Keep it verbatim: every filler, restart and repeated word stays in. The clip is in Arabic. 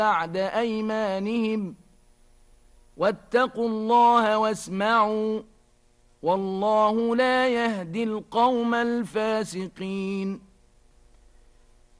بعد أيمانهم واتقوا الله واسمعوا والله لا يهدي القوم الفاسقين